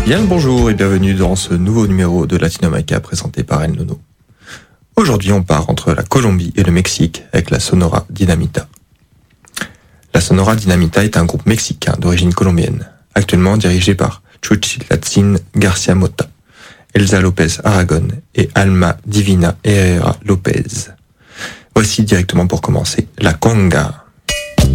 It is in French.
Bien le bonjour et bienvenue dans ce nouveau numéro de Latinoamérica présenté par El Nono. Aujourd'hui, on part entre la Colombie et le Mexique avec la Sonora Dinamita. La Sonora Dinamita est un groupe mexicain d'origine colombienne, actuellement dirigé par Chuchitlatzin Garcia Mota, Elsa Lopez Aragon et Alma Divina Herrera Lopez. Voici directement pour commencer la conga.